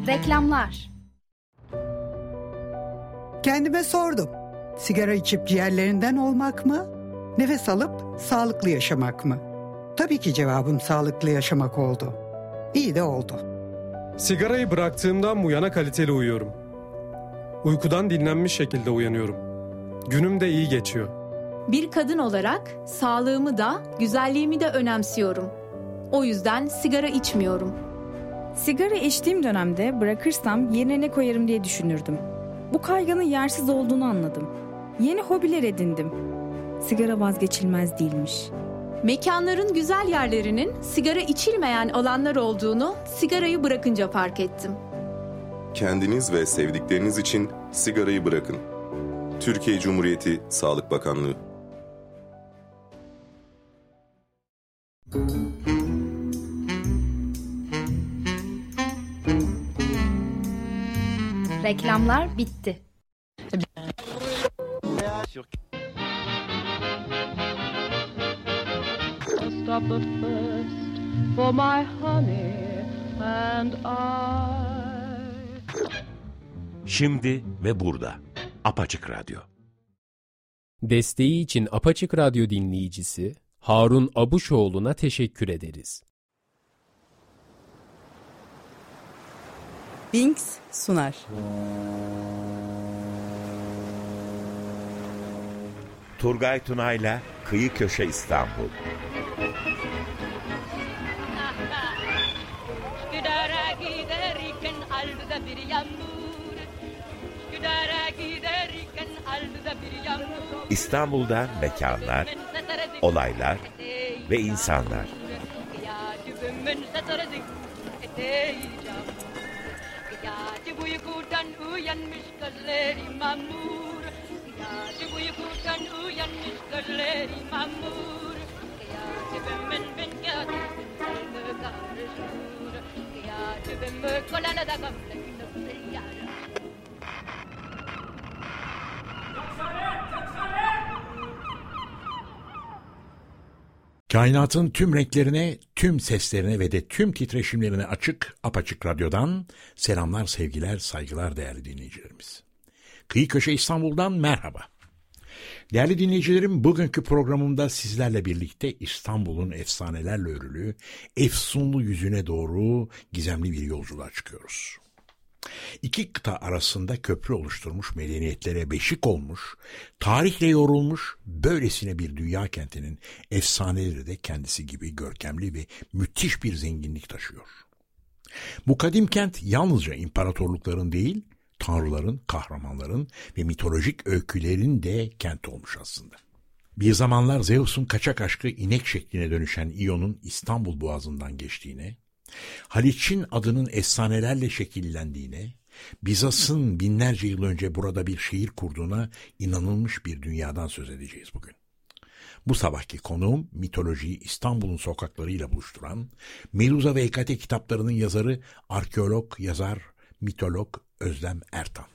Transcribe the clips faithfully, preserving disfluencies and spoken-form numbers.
Reklamlar. Kendime sordum. Sigara içip ciğerlerinden olmak mı? Nefes alıp sağlıklı yaşamak mı? Tabii ki cevabım sağlıklı yaşamak oldu. İyi de oldu. Sigarayı bıraktığımdan bu yana kaliteli uyuyorum. Uykudan dinlenmiş şekilde uyanıyorum. Günüm de iyi geçiyor. Bir kadın olarak sağlığımı da, güzelliğimi de önemsiyorum. O yüzden sigara içmiyorum. Sigara içtiğim dönemde bırakırsam yerine ne koyarım diye düşünürdüm. Bu kaygının yersiz olduğunu anladım. Yeni hobiler edindim. Sigara vazgeçilmez değilmiş. Mekanların güzel yerlerinin sigara içilmeyen alanlar olduğunu sigarayı bırakınca fark ettim. Kendiniz ve sevdikleriniz için sigarayı bırakın. Türkiye Cumhuriyeti Sağlık Bakanlığı. Reklamlar bitti. Stop the first for my honey and I. Şimdi ve burada. Apaçık Radyo. Desteği için Apaçık Radyo dinleyicisi Harun Abuşoğlu'na teşekkür ederiz. Binks sunar. Turgay Tunay'la Kıyı Köşe İstanbul. İstanbul'da mekanlar, olaylar ve insanlar. Kainatın tüm renklerine, tüm seslerine ve de tüm titreşimlerine açık Apaçık Radyo'dan selamlar, sevgiler, saygılar değerli dinleyicilerimiz. Kıyı Köşe İstanbul'dan merhaba. Değerli dinleyicilerim, bugünkü programımda sizlerle birlikte İstanbul'un efsanelerle örülü, efsunlu yüzüne doğru gizemli bir yolculuğa çıkıyoruz. İki kıta arasında köprü oluşturmuş, medeniyetlere beşik olmuş, tarihle yorulmuş böylesine bir dünya kentinin efsaneleri de kendisi gibi görkemli ve müthiş bir zenginlik taşıyor. Bu kadim kent yalnızca imparatorlukların değil, tanrıların, kahramanların ve mitolojik öykülerin de kent olmuş aslında. Bir zamanlar Zeus'un kaçak aşkı inek şekline dönüşen İyon'un İstanbul Boğazı'ndan geçtiğine, Haliç'in adının efsanelerle şekillendiğine, Bizans'ın binlerce yıl önce burada bir şehir kurduğuna inanılmış bir dünyadan söz edeceğiz bugün. Bu sabahki konuğum mitolojiyi İstanbul'un sokaklarıyla buluşturan, Medusa ve Hekate kitaplarının yazarı, arkeolog, yazar, mitolog Özlem Ertan.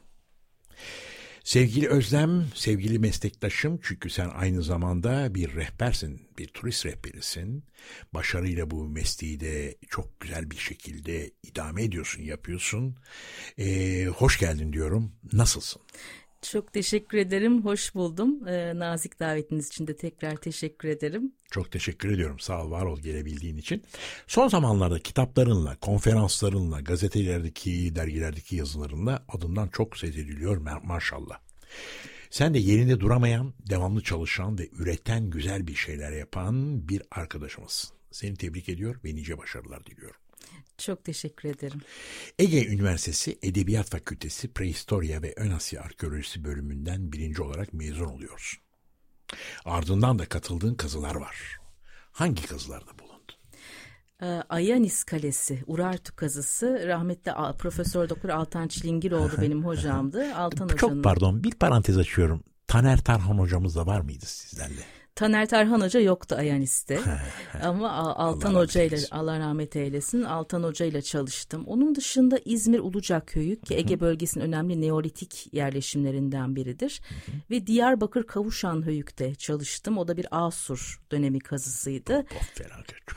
Sevgili Özlem, sevgili meslektaşım, çünkü sen aynı zamanda bir rehbersin, bir turist rehberisin. Başarıyla bu mesleği de çok güzel bir şekilde idame ediyorsun, yapıyorsun. Ee, hoş geldin diyorum. Nasılsın? Çok teşekkür ederim, hoş buldum. Ee, nazik davetiniz için de tekrar teşekkür ederim. Çok teşekkür ediyorum, sağ ol, var ol gelebildiğin için. Son zamanlarda kitaplarınla, konferanslarınla, gazetelerdeki, dergilerdeki yazılarınla adından çok söz ediliyor maşallah. Sen de yerinde duramayan, devamlı çalışan ve üreten güzel bir şeyler yapan bir arkadaşımızsın. Seni tebrik ediyor ve nice başarılar diliyorum. Çok teşekkür ederim. Ege Üniversitesi Edebiyat Fakültesi Prehistorya ve Ön Asya Arkeolojisi bölümünden birinci olarak mezun oluyorsun. Ardından da katıldığın kazılar var. Hangi kazılarda bulundun? Ayanis Kalesi, Urartu kazısı, rahmetli Profesör Doktor Altan Çilingiroğlu benim hocamdı. Altan Çok hocanın... pardon, bir parantez açıyorum. Taner Tarhan hocamız da var mıydı sizlerle? Taner Tarhan Hoca yoktu Ayanis'te ama Altan Hoca ile, Allah rahmet eylesin, Altan Hoca ile çalıştım. Onun dışında İzmir Ulucakköy'ü ki Ege bölgesinin önemli Neolitik yerleşimlerinden biridir. Hı hı. Ve Diyarbakır Kavuşan Höyük'te çalıştım. O da bir Asur dönemi kazısıydı. Of, felaket güzel.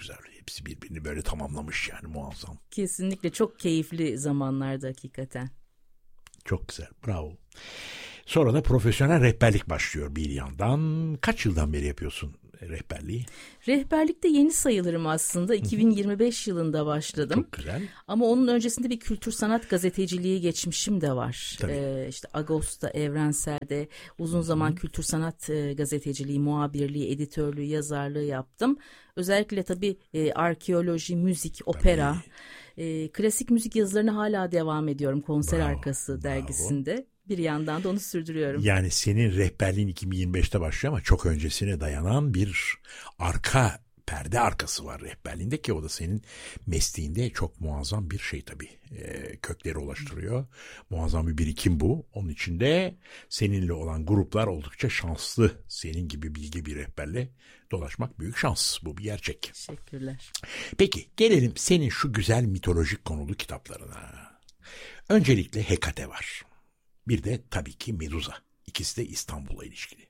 Hepsi birbirini böyle tamamlamış yani, muazzam. Kesinlikle çok keyifli zamanlardı hakikaten. Çok güzel, bravo. Sonra da profesyonel rehberlik başlıyor bir yandan. Kaç yıldan beri yapıyorsun rehberliği? Rehberlikte yeni sayılırım aslında. iki bin yirmi beş yılında başladım. Çok güzel. Ama onun öncesinde bir kültür sanat gazeteciliği geçmişim de var. Ee, işte Ağustos'ta, Evrensel'de uzun zaman Hı. kültür sanat e, gazeteciliği, muhabirliği, editörlüğü, yazarlığı yaptım. Özellikle tabii e, arkeoloji, müzik, opera, e, klasik müzik yazılarına hala devam ediyorum. Konser bravo, Arkası bravo. dergisinde. Bir yandan da onu sürdürüyorum. Yani senin rehberliğin iki bin yirmi beşte başlıyor ama çok öncesine dayanan bir arka perde arkası var rehberliğinde ki o da senin mesleğinde çok muazzam bir şey tabii. E, kökleri ulaştırıyor. Muazzam bir birikim bu. Onun için de seninle olan gruplar oldukça şanslı. Senin gibi bilgi bir rehberle dolaşmak büyük şans. Bu bir gerçek. Teşekkürler. Peki gelelim senin şu güzel mitolojik konulu kitaplarına. Öncelikle Hekate var. Bir de tabii ki Medusa. İkisi de İstanbul'a ilişkili.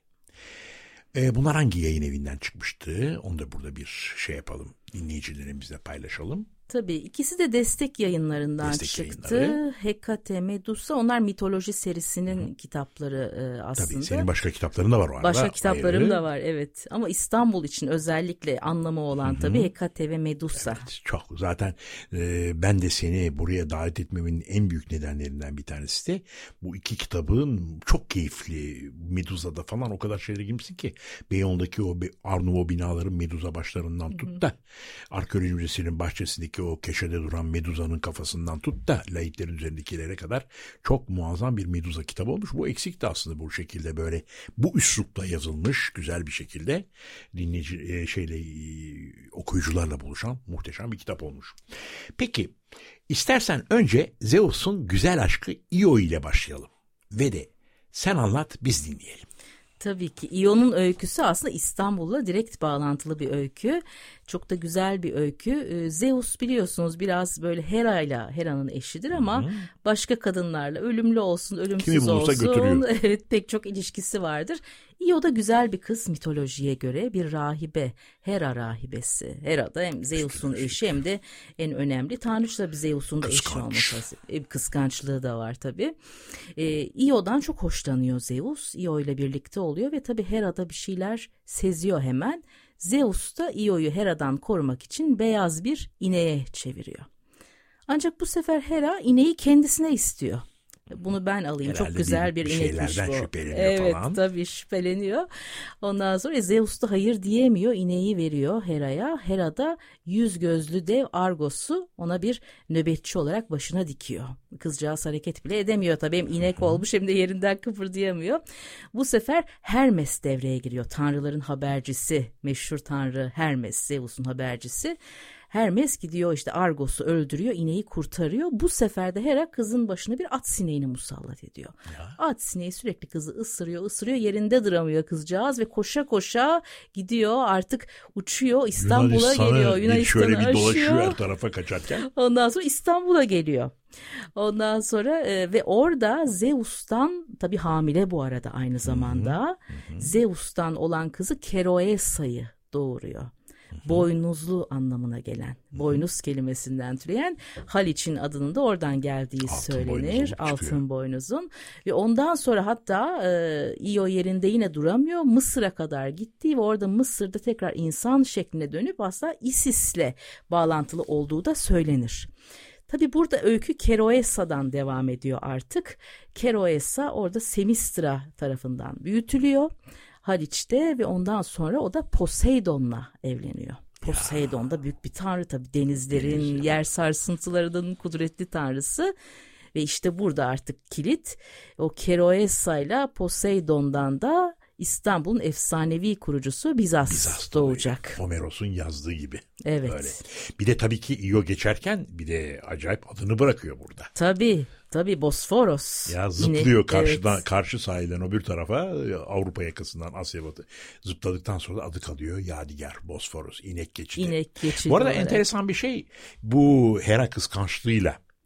Ee, bunlar hangi yayın evinden çıkmıştı? Onu da burada bir şey yapalım. Dinleyicilerimizle paylaşalım. Tabii ikisi de destek yayınlarından destek çıktı. Yayınları. Hekate, Medusa onlar mitoloji serisinin Hı. kitapları e, aslında. Tabii senin başka kitapların da var o arada. Başka kitaplarım ayrı. da var evet. Ama İstanbul için özellikle anlamı olan Hı-hı. tabii Hekate ve Medusa. Evet, çok zaten e, ben de seni buraya davet etmemin en büyük nedenlerinden bir tanesi de bu iki kitabın çok keyifli. Medusa'da falan o kadar şeylere girmişsin ki Beyoğlu'ndaki o Art Nouveau binaların Medusa başlarından Hı-hı. tut da Arkeoloji Müzesi'nin bahçesindeki o köşede duran Medusa'nın kafasından tut da lahitlerin üzerindekilere kadar çok muazzam bir Medusa kitabı olmuş. Bu eksikti aslında bu şekilde böyle bu üslupla yazılmış güzel bir şekilde dinleyici e, şeyle e, okuyucularla buluşan muhteşem bir kitap olmuş. Peki istersen önce Zeus'un güzel aşkı Io ile başlayalım ve de sen anlat biz dinleyelim. Tabii ki Io'nun öyküsü aslında İstanbul'la direkt bağlantılı bir öykü. Çok da güzel bir öykü. Zeus biliyorsunuz biraz böyle Hera'yla, Hera'nın eşidir ama Hı-hı. başka kadınlarla ölümlü olsun, ölümsüz olsun. Evet, pek çok ilişkisi vardır. Io da güzel bir kız mitolojiye göre bir rahibe, Hera rahibesi. Hera da hem Zeus'un eşi hem de en önemli tanrıç da bir Zeus'un da eşi olması. Kıskançlığı da var tabii. E, Io'dan çok hoşlanıyor Zeus. Io ile birlikte oluyor ve tabii Hera da bir şeyler seziyor hemen. Zeus da Io'yu Hera'dan korumak için beyaz bir ineğe çeviriyor. Ancak bu sefer Hera ineği kendisine istiyor. Bunu ben alayım. Herhalde çok güzel bir, bir inekmiş bu. Şüpheleniyor evet falan. tabii şüpheleniyor. Ondan sonra Zeus da hayır diyemiyor. İneği veriyor Hera'ya. Hera da yüz gözlü dev Argos'u ona bir nöbetçi olarak başına dikiyor. Kızcağız hareket bile edemiyor tabii. Hem inek olmuş hem de yerinden kıpırdayamıyor. Bu sefer Hermes devreye giriyor. Tanrıların habercisi. Meşhur tanrı Hermes, Zeus'un habercisi. Hermes gidiyor işte Argos'u öldürüyor, ineği kurtarıyor. Bu sefer de Hera kızın başına bir at sineğini musallat ediyor. Ya. At sineği sürekli kızı ısırıyor, ısırıyor. Yerinde duramıyor kızcağız ve koşa koşa gidiyor artık uçuyor İstanbul'a geliyor. Yunanistan'a şöyle bir dolaşıyor her tarafa kaçarken. Ondan sonra İstanbul'a geliyor. Ondan sonra e, ve orada Zeus'tan tabii hamile bu arada aynı zamanda hı hı. Zeus'tan olan kızı Keroesa'yı doğuruyor. Boynuzlu anlamına gelen, boynuz kelimesinden türeyen Haliç'in adının da oradan geldiği altın söylenir. Altın boynuzun. Ve ondan sonra hatta e, Io yerinde yine duramıyor. Mısır'a kadar gitti ve orada Mısır'da tekrar insan şekline dönüp aslında Isis'le bağlantılı olduğu da söylenir. Tabii burada öykü Keroesa'dan devam ediyor artık. Keroesa orada Semistra tarafından büyütülüyor. Haliç'te ve ondan sonra o da Poseidon'la evleniyor. Poseidon da büyük bir tanrı tabii denizlerin, Deniz. yer sarsıntılarının kudretli tanrısı. Ve işte burada artık kilit o Keroesa'yla Poseidon'dan da İstanbul'un efsanevi kurucusu Bizas, Bizas doğacak. Homeros'un yazdığı gibi. Evet. Böyle. Bir de tabii ki Io geçerken bir de acayip adını bırakıyor burada. Tabii. Tabii Bosforos. Ya zıplıyor yine, karşıdan evet. karşı sahilden öbür tarafa Avrupa yakasından Asya batı zıpladıktan sonra adı kalıyor Yadigar Bosforos inek geçidi. İnek geçidi. Bu arada olarak. Enteresan bir şey bu Hera kıskançlığıyla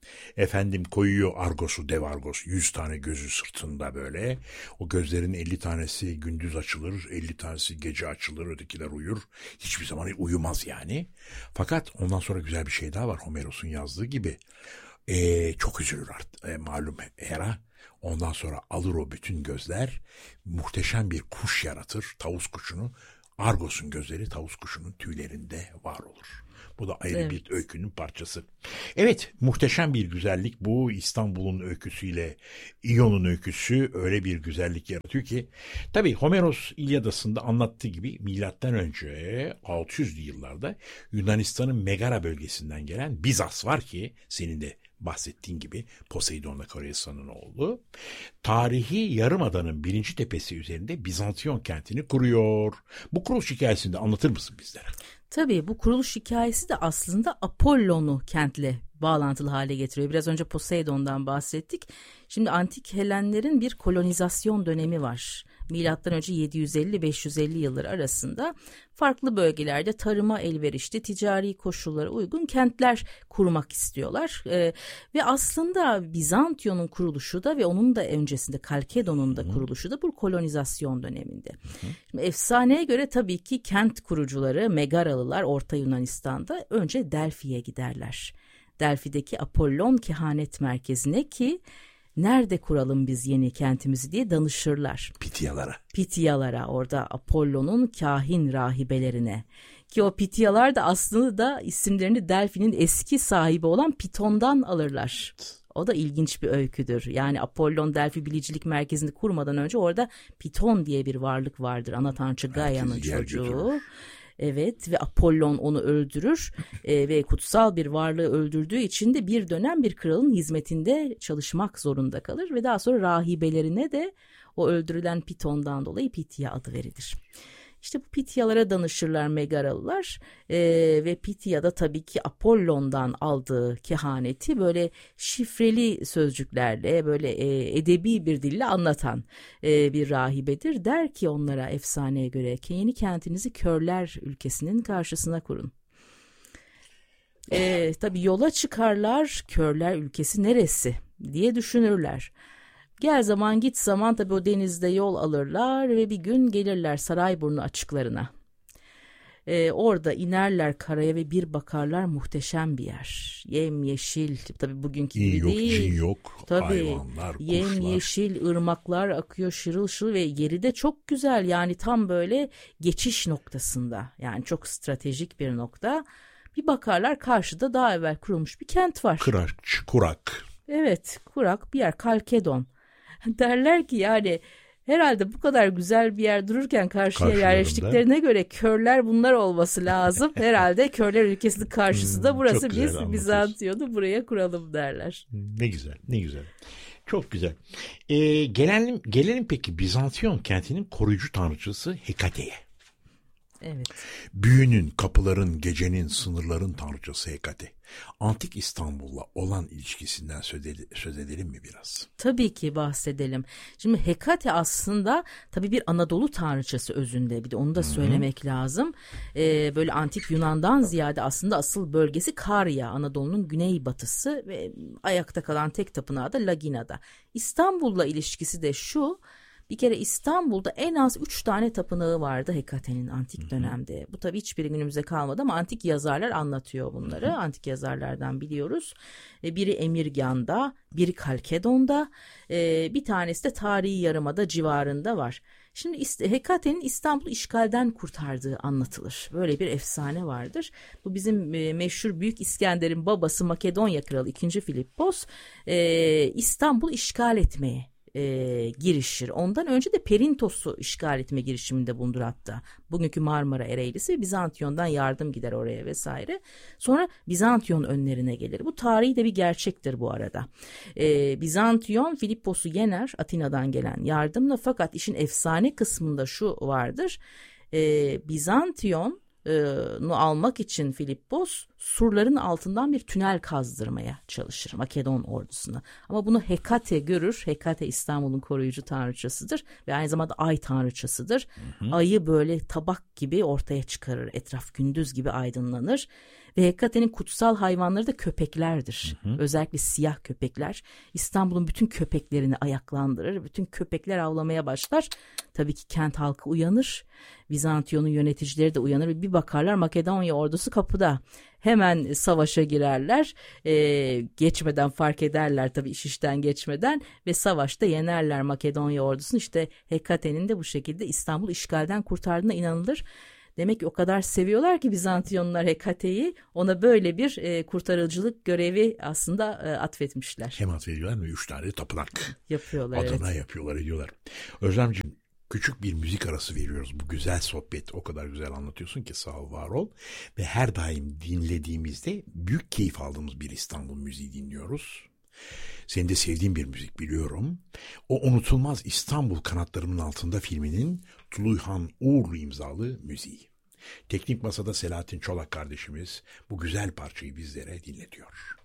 Efendim koyuyor Argos'u, dev Argos. Yüz tane gözü sırtında böyle. O gözlerin elli tanesi gündüz açılır, elli tanesi gece açılır, ötekiler uyur. Hiçbir zaman uyumaz yani. Fakat ondan sonra güzel bir şey daha var. Homeros'un yazdığı gibi. Ee, çok üzülür artık. Ee, malum Hera. Ondan sonra alır o bütün gözler. Muhteşem bir kuş yaratır. Tavus kuşunu. Argos'un gözleri tavus kuşunun tüylerinde var olur. Bu da ayrı evet. bir öykünün parçası. Evet, muhteşem bir güzellik bu. İstanbul'un öyküsüyle İyon'un öyküsü öyle bir güzellik yaratıyor ki. Tabii Homeros İlyadası'nda anlattığı gibi milattan önce altı yüzlü yıllarda Yunanistan'ın Megara bölgesinden gelen Bizas var ki senin de bahsettiğin gibi Poseidon'la Koreisa'nın oğlu. Tarihi Yarımada'nın birinci tepesi üzerinde Bizantiyon kentini kuruyor. Bu kuruluş hikayesini de anlatır mısın bizlere? Tabii bu kuruluş hikayesi de aslında Apollon'u kentle bağlantılı hale getiriyor. Biraz önce Poseidon'dan bahsettik. Şimdi antik Helenlerin bir kolonizasyon dönemi var. Milattan önce yedi yüz elli beş yüz elli yılları arasında farklı bölgelerde tarıma elverişli, ticari koşullara uygun kentler kurmak istiyorlar. Ee, ve aslında Bizantiyon'un kuruluşu da ve onun da öncesinde Kalkedon'un da kuruluşu da bu kolonizasyon döneminde. Şimdi efsaneye göre tabii ki kent kurucuları Megaralılar Orta Yunanistan'da önce Delfi'ye giderler. Delfi'deki Apollon kehanet merkezine ki nerede kuralım biz yeni kentimizi diye danışırlar. Pityalara. Pityalara, orada Apollon'un kahin rahibelerine. Ki o Pityalar da aslında da isimlerini Delfi'nin eski sahibi olan Piton'dan alırlar. O da ilginç bir öyküdür. Yani Apollon Delfi Bilicilik Merkezi'ni kurmadan önce orada Piton diye bir varlık vardır. Ana tanrıçı Gaia'nın çocuğu. Evet ve Apollon onu öldürür e, ve kutsal bir varlığı öldürdüğü için de bir dönem bir kralın hizmetinde çalışmak zorunda kalır ve daha sonra rahibelerine de o öldürülen Piton'dan dolayı Pitya adı verilir. İşte bu Pityalara danışırlar Megaralılar e, ve Pitya da tabii ki Apollon'dan aldığı kehaneti böyle şifreli sözcüklerle böyle e, edebi bir dille anlatan e, bir rahibedir. Der ki onlara efsaneye göre yeni kentinizi körler ülkesinin karşısına kurun. E, tabii yola çıkarlar, körler ülkesi neresi diye düşünürler. Gel zaman git zaman tabii o denizde yol alırlar ve bir gün gelirler Sarayburnu açıklarına. Ee, orada inerler karaya ve bir bakarlar muhteşem bir yer. Yemyeşil tabii bugünkü gibi yok, değil. Cin yok, tabii, hayvanlar, kuşlar. Yemyeşil ırmaklar akıyor şırıl şırıl ve yeri de çok güzel. Yani tam böyle geçiş noktasında, yani çok stratejik bir nokta. Bir bakarlar karşıda daha evvel kurulmuş bir kent var. Kıraç, kurak. Evet, kurak bir yer, Kalkedon. Derler ki yani herhalde bu kadar güzel bir yer dururken karşıya yerleştiklerine göre körler bunlar olması lazım. Herhalde körler ülkesinin karşısı da burası. Hmm, biz Bizantiyon'u buraya kuralım derler. Ne güzel, ne güzel. Çok güzel. Ee, gelelim, gelelim peki Bizantiyon kentinin koruyucu tanrıçısı Hekate'ye. Evet. Büyünün, kapıların, gecenin, sınırların tanrıçası Hekate. Antik İstanbul'la olan ilişkisinden söz edelim mi biraz? Tabii ki bahsedelim. Şimdi Hekate aslında tabii bir Anadolu tanrıçası özünde, bir de onu da söylemek Hı-hı. lazım. Ee, böyle antik Yunan'dan ziyade aslında asıl bölgesi Karya, Anadolu'nun güneybatısı ve ayakta kalan tek tapınağı da Lagina'da. İstanbul'la ilişkisi de şu. Bir kere İstanbul'da en az üç tane tapınağı vardı Hekate'nin antik Hı-hı. dönemde. Bu tabii hiçbiri günümüze kalmadı ama antik yazarlar anlatıyor bunları. Hı-hı. Antik yazarlardan biliyoruz. Biri Emirgan'da, biri Kalkedon'da, bir tanesi de Tarihi Yarımada civarında var. Şimdi Hekate'nin İstanbul'u işgalden kurtardığı anlatılır. Böyle bir efsane vardır. Bu bizim meşhur Büyük İskender'in babası Makedonya Kralı ikinci. Filippos İstanbul'u işgal etmeye E, girişir. Ondan önce de Perintos'u işgal etme girişiminde bulunur hatta. Bugünkü Marmara Ereğlisi, Bizantiyon'dan yardım gider oraya vesaire. Sonra Bizantiyon önlerine gelir. Bu tarihi de bir gerçektir bu arada. E, Bizantiyon Filippos'u yener Atina'dan gelen yardımla, fakat işin efsane kısmında şu vardır. E, Bizantiyon nu almak için Filippos surların altından bir tünel kazdırmaya çalışır Makedon ordusuna. Ama bunu Hekate görür. Hekate İstanbul'un koruyucu tanrıçasıdır ve aynı zamanda ay tanrıçasıdır. Hı hı. Ayı böyle tabak gibi ortaya çıkarır. Etraf gündüz gibi aydınlanır Ve Hekate'nin kutsal hayvanları da köpeklerdir. Hı hı. Özellikle siyah köpekler. İstanbul'un bütün köpeklerini ayaklandırır. Bütün köpekler avlamaya başlar. Tabii ki kent halkı uyanır. Bizantiyon'un yöneticileri de uyanır ve bir bakarlar Makedonya ordusu kapıda. Hemen savaşa girerler. Ee, geçmeden fark ederler tabii, iş işten geçmeden, ve savaşta yenerler Makedonya ordusunu. İşte Hekate'nin de bu şekilde İstanbul işgalden kurtardığına inanılır. Demek ki o kadar seviyorlar ki Bizantiyonlar Hekate'yi, ona böyle bir e, kurtarıcılık görevi aslında e, atfetmişler. Hem atfediyorlar ve üç tane tapınak yapıyorlar. Adana evet. yapıyorlar, ediyorlar. Özlemciğim, küçük bir müzik arası veriyoruz. Bu güzel sohbet, o kadar güzel anlatıyorsun ki, sağ ol, var ol. Ve her daim dinlediğimizde büyük keyif aldığımız bir İstanbul müziği dinliyoruz. Senin de sevdiğin bir müzik biliyorum. O unutulmaz İstanbul Kanatlarımın Altında filminin Tuluyhan Uğurlu imzalı müziği. Teknik Masada Selahattin Çolak kardeşimiz bu güzel parçayı bizlere dinletiyor.